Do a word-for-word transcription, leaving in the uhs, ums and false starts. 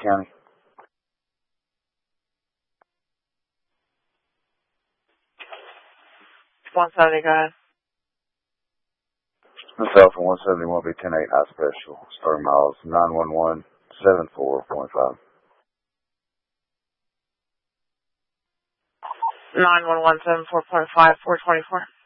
County. one seventy, go ahead. Myself and one seventy-one B ten eight high special. Starting miles nine one one seven four point five. nine one one seven four point five, four twenty-four.